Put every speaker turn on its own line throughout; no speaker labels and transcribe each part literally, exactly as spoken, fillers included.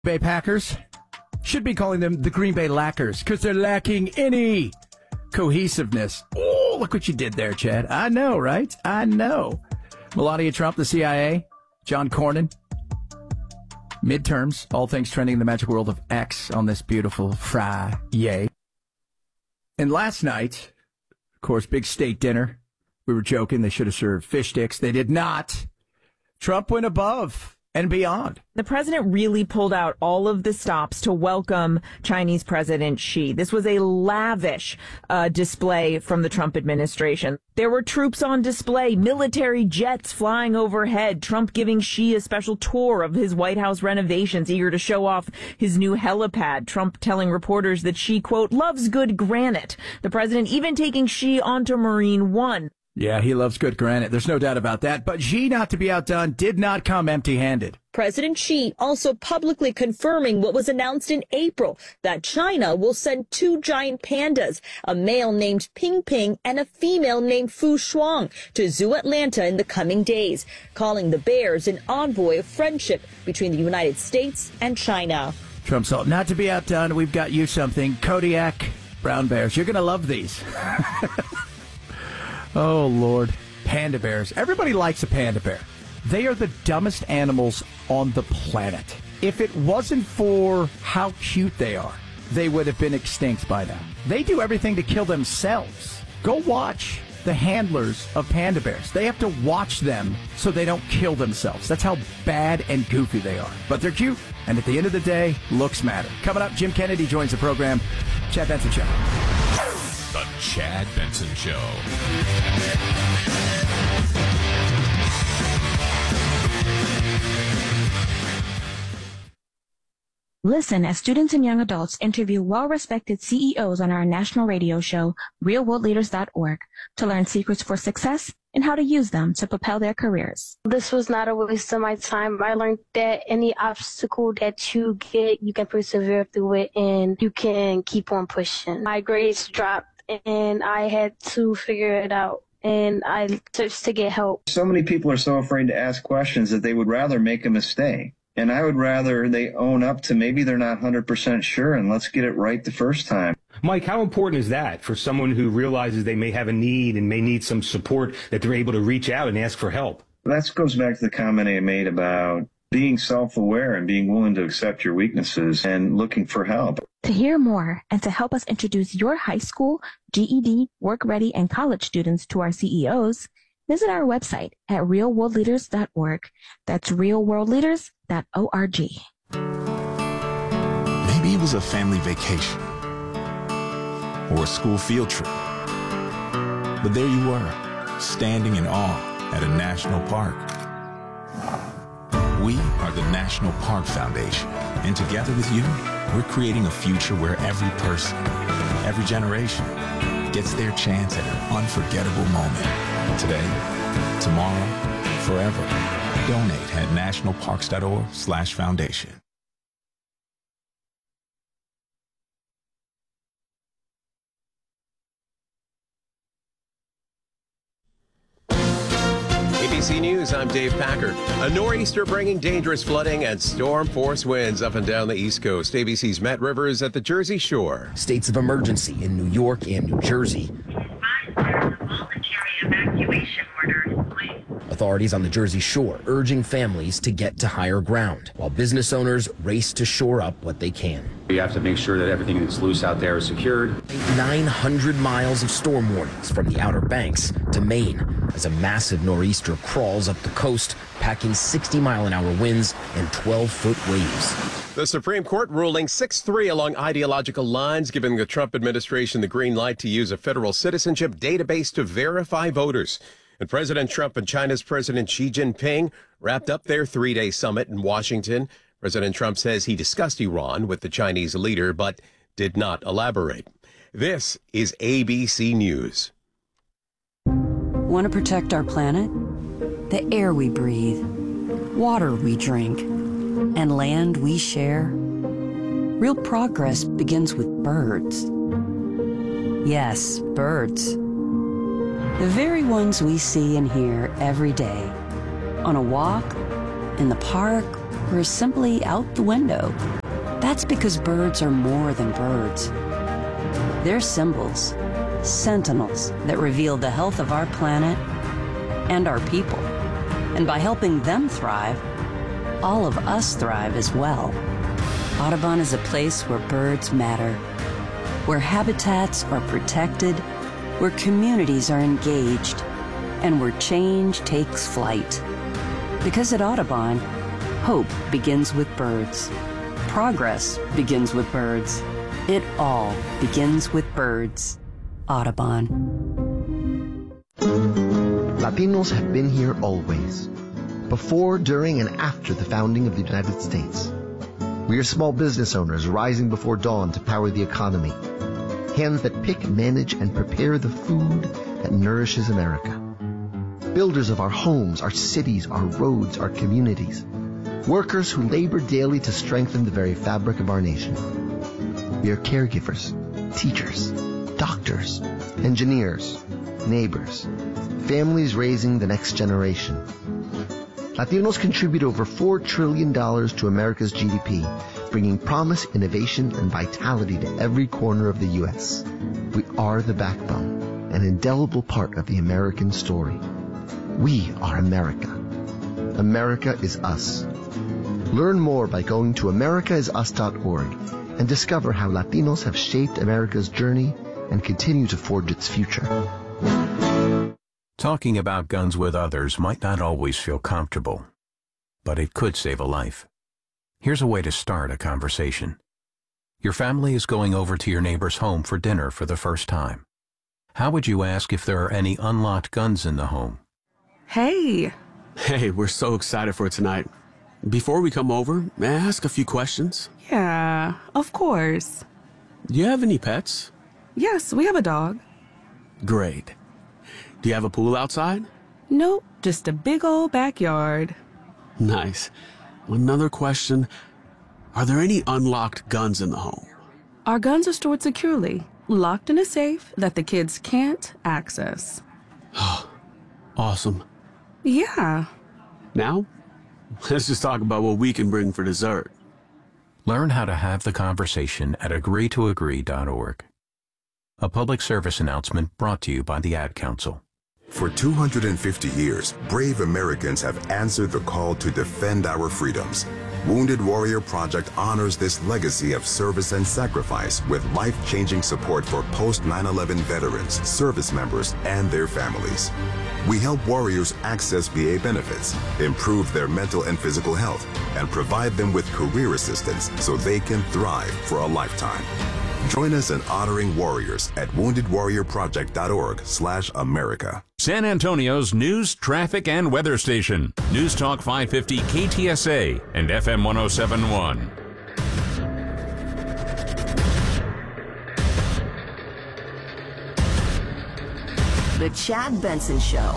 Bay Packers. Should be calling them the Green Bay Lackers because they're lacking any cohesiveness. Oh, look what you did there, Chad. I know, right? I know. Melania Trump, the C I A, John Cornyn. Midterms, all things trending in the magic world of X on this beautiful Friday. And last night, of course, big steak dinner. We were joking they should have served fish sticks. They did not. Trump went above and beyond.
The president really pulled out all of the stops to welcome Chinese President Xi. This was a lavish uh, display from the Trump administration. There were troops on display, military jets flying overhead, Trump giving Xi a special tour of his White House renovations, eager to show off his new helipad. Trump telling reporters that Xi, quote, loves good granite. The president even taking Xi onto Marine One.
Yeah, he loves good granite. There's no doubt about that. But Xi, not to be outdone, did not come empty-handed.
President Xi also publicly confirming what was announced in April, that China will send two giant pandas, a male named Ping Ping and a female named Fu Shuang, to Zoo Atlanta in the coming days, calling the bears an envoy of friendship between the United States and China.
Trump said, not to be outdone, we've got you something. Kodiak brown bears. You're going to love these. Oh, Lord. Panda bears. Everybody likes a panda bear. They are the dumbest animals on the planet. If it wasn't for how cute they are, they would have been extinct by now. They do everything to kill themselves. Go watch the handlers of panda bears. They have to watch them so they don't kill themselves. That's how bad and goofy they are. But they're cute. And at the end of the day, looks matter. Coming up, Jim Kennedy joins the program. Chad Benson Show.
The Chad Benson Show.
Listen as students and young adults interview well-respected C E Os on our national radio show, real world leaders dot org, to learn secrets for success and how to use them to propel their careers.
This was not a waste of my time. I learned that any obstacle that you get, you can persevere through it and you can keep on pushing. My grades dropped and I had to figure it out. And I searched to get help.
So many people are so afraid to ask questions that they would rather make a mistake. And I would rather they own up to maybe they're not one hundred percent sure and let's get it right the first time.
Mike, how important is that for someone who realizes they may have a need and may need some support, that they're able to reach out and ask for help?
That goes back to the comment I made about being self-aware and being willing to accept your weaknesses and looking for help.
To hear more and to help us introduce your high school, G E D, work ready, and college students to our C E Os, visit our website at real world leaders dot org. That's real world leaders dot org.
Maybe it was a family vacation or a school field trip. But there you were, standing in awe at a national park. We are the National Park Foundation, and together with you, we're creating a future where every person, every generation, gets their chance at an unforgettable moment. Today, tomorrow, forever. Donate at national parks dot org slash foundation.
A B C News, I'm Dave Packard. A nor'easter bringing dangerous flooding and storm force winds up and down the East Coast. A B C's Matt Rivers at the Jersey Shore.
States of emergency in New York and New Jersey.
There's a voluntary evacuation order in place.
Authorities on the Jersey Shore urging families to get to higher ground, while business owners race to shore up what they can.
We have to make sure that everything that's loose out there is secured.
nine hundred miles of storm warnings from the Outer Banks to Maine as a massive nor'easter crawls up the coast, packing sixty mile an hour winds and twelve foot waves.
The Supreme Court ruling six three along ideological lines, giving the Trump administration the green light to use a federal citizenship database to verify voters. And President Trump and China's President Xi Jinping wrapped up their three-day summit in Washington. President Trump says he discussed Iran with the Chinese leader, but did not elaborate. This is A B C News.
Want to protect our planet? The air we breathe, water we drink, and land we share? Real progress begins with birds. Yes, birds. The very ones we see and hear every day. On a walk, in the park, were simply out the window. That's because birds are more than birds. They're symbols, sentinels that reveal the health of our planet and our people. And by helping them thrive, all of us thrive as well. Audubon is a place where birds matter, where habitats are protected, where communities are engaged, and where change takes flight. Because at Audubon, hope begins with birds. Progress begins with birds. It all begins with birds. Audubon.
Latinos have been here always. Before, during, and after the founding of the United States. We are small business owners rising before dawn to power the economy. Hands that pick, manage, and prepare the food that nourishes America. Builders of our homes, our cities, our roads, our communities. Workers who labor daily to strengthen the very fabric of our nation. We are caregivers, teachers, doctors, engineers, neighbors, families raising the next generation. Latinos contribute over four trillion dollars to America's G D P, bringing promise, innovation, and vitality to every corner of the U S. We are the backbone, an indelible part of the American story. We are America. America is us. Learn more by going to america is us dot org and discover how Latinos have shaped America's journey and continue to forge its future.
Talking about guns with others might not always feel comfortable, but it could save a life. Here's a way to start a conversation. Your family is going over to your neighbor's home for dinner for the first time. How would you ask if there are any unlocked guns in the home?
Hey. Hey, we're so excited for tonight. Before we come over, may I ask a few questions?
Yeah, of course.
Do you have any pets?
Yes, we have a dog.
Great. Do you have a pool outside?
Nope, just a big old backyard.
Nice. Another question. Are there any unlocked guns in the home?
Our guns are stored securely, locked in a safe that the kids can't access.
Awesome.
Yeah.
Now, let's just talk about what we can bring for dessert.
Learn how to have the conversation at agree to agree dot org. A public service announcement brought to you by the Ad Council.
For two hundred fifty years, brave Americans have answered the call to defend our freedoms. Wounded Warrior Project honors this legacy of service and sacrifice with life-changing support for post nine eleven veterans, service members, and their families. We help warriors access V A benefits, improve their mental and physical health, and provide them with career assistance so they can thrive for a lifetime. Join us in honoring warriors at wounded warrior project dot org slash America.
San Antonio's news, traffic, and weather station. News Talk five fifty K T S A and F M one oh seven point one.
The Chad Benson Show.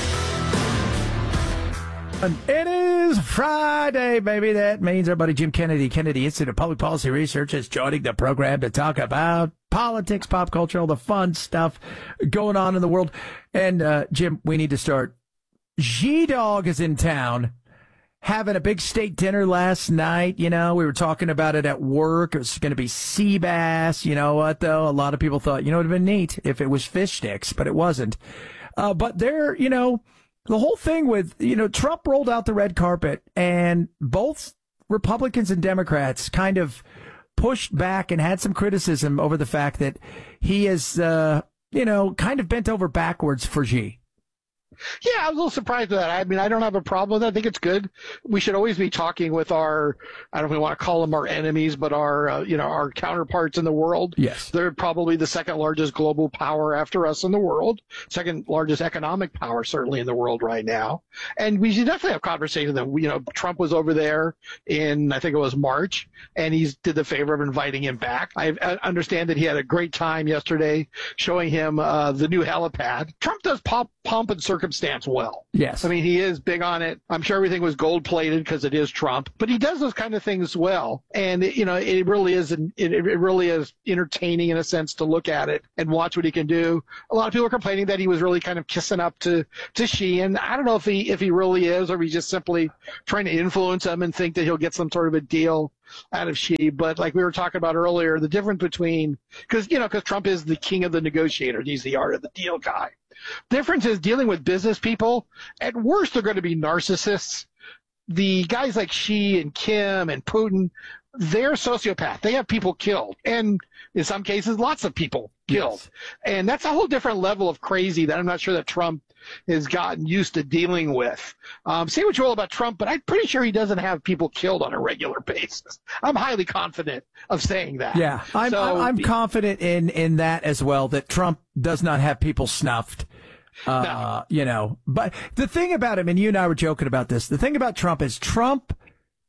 And it is Friday, baby. That means our buddy Jim Kennedy, Kennedy Institute of Public Policy Research, is joining the program to talk about politics, pop culture, all the fun stuff going on in the world. And, uh, Jim, we need to start. G-Dog is in town having a big steak dinner last night. You know, we were talking about it at work. It was going to be sea bass. You know what, though? A lot of people thought, you know, it would have been neat if it was fish sticks, but it wasn't. Uh, but they're, you know... The whole thing with, you know, Trump rolled out the red carpet and both Republicans and Democrats kind of pushed back and had some criticism over the fact that he is, uh, you know, kind of bent over backwards for Xi.
Yeah, I was a little surprised with that. I mean, I don't have a problem with that. I think it's good. We should always be talking with our, I don't know if we want to call them our enemies, but our, uh, you know, our counterparts in the world.
Yes.
They're probably the second largest global power after us in the world, second largest economic power certainly in the world right now. And we should definitely have conversations that, you know, Trump was over there in, I think it was March, and he did the favor of inviting him back. I understand that he had a great time yesterday showing him uh, the new helipad. Trump does pop pomp and circumstance well.
Yes.
I mean, he is big on it. I'm sure everything was gold plated because it is Trump, but he does those kind of things well. And, you know, it really is, it, it really is entertaining in a sense to look at it and watch what he can do. A lot of people are complaining that he was really kind of kissing up to, to Xi. And I don't know if he, if he really is, or if he's just simply trying to influence him and think that he'll get some sort of a deal out of Xi. But like we were talking about earlier, the difference between, because, you know, because Trump is the king of the negotiator. He's the art of the deal guy. Difference is dealing with business people. At worst, they're going to be narcissists. The guys like Xi and Kim and Putin, they're sociopath. They have people killed. And in some cases, lots of people killed. Yes. And that's a whole different level of crazy that I'm not sure that Trump has gotten used to dealing with. Um, say what you will about Trump, but I'm pretty sure he doesn't have people killed on a regular basis. I'm highly confident of saying that.
Yeah, I'm, so, I'm, I'm confident in, in that as well, that Trump does not have people snuffed. Uh, no. You know, but the thing about him, and you and I were joking about this, the thing about Trump is Trump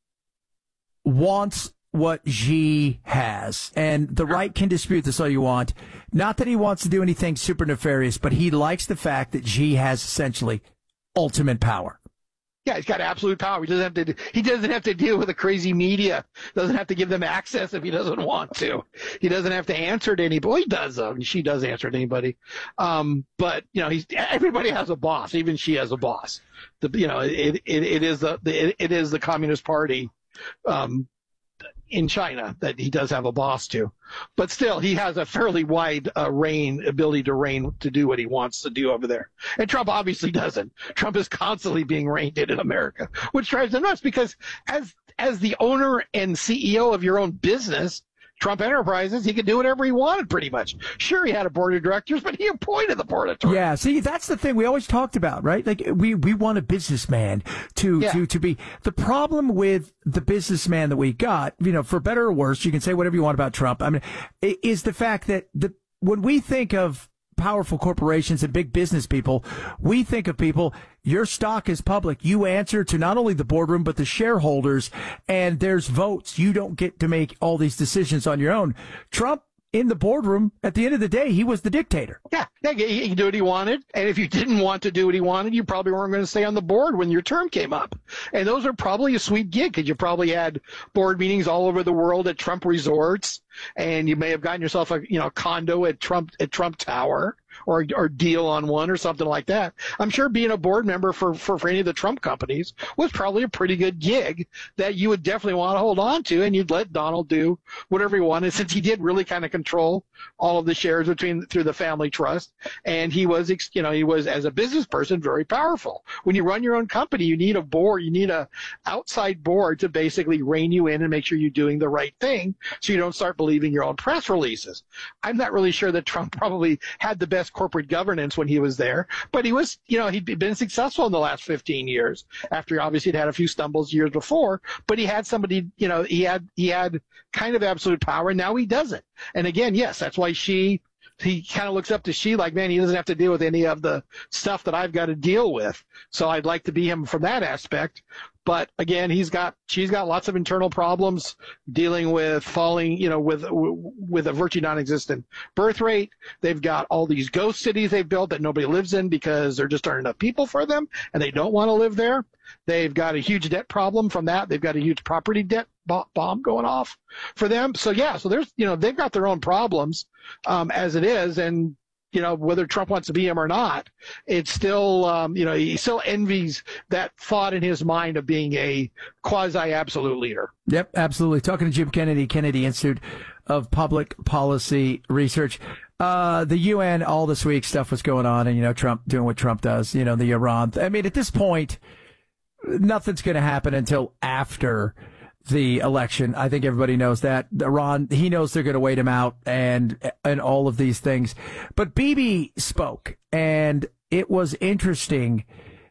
wants what Xi has, and the right can dispute this all you want. Not that he wants to do anything super nefarious, but he likes the fact that Xi has essentially ultimate power.
Yeah, he's got absolute power. He doesn't have to. He doesn't have to deal with the crazy media. Doesn't have to give them access if he doesn't want to. He doesn't have to answer to anybody. Well, he does though. She does answer to anybody. Um, but you know, he's everybody has a boss. Even she has a boss. The you know, it it, it is the, the it, it is the Communist Party. Um, in China that he does have a boss to, but still he has a fairly wide uh, reign ability to reign to do what he wants to do over there. And Trump obviously doesn't. Trump is constantly being reined in in America, which drives him nuts because as as the owner and C E O of your own business, Trump Enterprises, he could do whatever he wanted pretty much. Sure, he had a board of directors, but he appointed the board of directors.
Yeah, see, that's the thing we always talked about, right? Like, we, we want a businessman to, yeah. to, to be. The problem with the businessman that we got, you know, for better or worse, you can say whatever you want about Trump, I mean, is the fact that the when we think of powerful corporations and big business people, we think of people, your stock is public. You answer to not only the boardroom, but the shareholders, and there's votes. You don't get to make all these decisions on your own. Trump, in the boardroom, at the end of the day, he was the dictator.
Yeah, yeah, he could do what he wanted. And if you didn't want to do what he wanted, you probably weren't going to stay on the board when your term came up. And those are probably a sweet gig because you probably had board meetings all over the world at Trump resorts. And you may have gotten yourself a you know condo at Trump at Trump Tower or or deal on one or something like that. I'm sure being a board member for, for, for any of the Trump companies was probably a pretty good gig that you would definitely want to hold on to, and you'd let Donald do whatever he wanted since he did really kind of control all of the shares between through the family trust, and he was you know he was as a business person very powerful. When you run your own company, you need a board, you need a outside board to basically rein you in and make sure you're doing the right thing, so you don't start believing your own press releases. I'm not really sure that Trump probably had the best corporate governance when he was there, but he was, you know, he'd been successful in the last fifteen years after obviously he'd had a few stumbles years before, but he had somebody, you know, he had, he had kind of absolute power, and now he doesn't. And again, yes, that's why she, he kind of looks up to Xi like, man, he doesn't have to deal with any of the stuff that I've got to deal with. So I'd like to be him from that aspect. But again, he's got, she's got lots of internal problems dealing with falling, you know, with, with a virtually non-existent birth rate. They've got all these ghost cities they've built that nobody lives in because there just aren't enough people for them and they don't want to live there. They've got a huge debt problem from that. They've got a huge property debt bomb going off for them. So yeah, so there's, you know, they've got their own problems, um, as it is. And, you know, whether Trump wants to be him or not, it's still, um, you know, he still envies that thought in his mind of being a quasi-absolute leader.
Yep, absolutely. Talking to Jim Kennedy, Kennedy Institute of Public Policy Research. Uh, the U N, all this week stuff was going on, and, you know, Trump doing what Trump does, you know, the Iran. I mean, at this point, nothing's going to happen until after the election. I think everybody knows that. Iran, he knows they're going to wait him out and and all of these things. But Bibi spoke, and it was interesting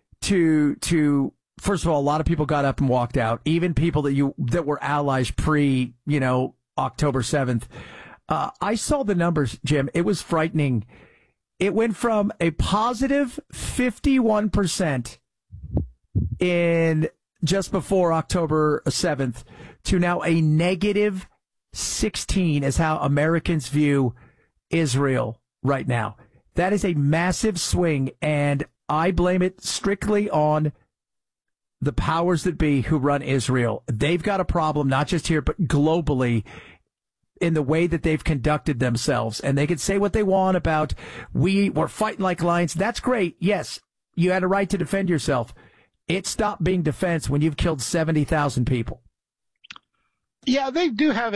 to to first of all, a lot of people got up and walked out, even people that you that were allies pre, you know, October seventh. Uh, I saw the numbers, Jim. It was frightening. It went from a positive fifty-one percent in just before October seventh to now a negative sixteen is how Americans view Israel right now. That is a massive swing, and I blame it strictly on the powers that be who run Israel. They've got a problem, not just here, but globally, in the way that they've conducted themselves. And they can say what they want about, we were fighting like lions. That's great. Yes, you had a right to defend yourself. It stopped being defense when you've killed seventy thousand people.
Yeah, they do have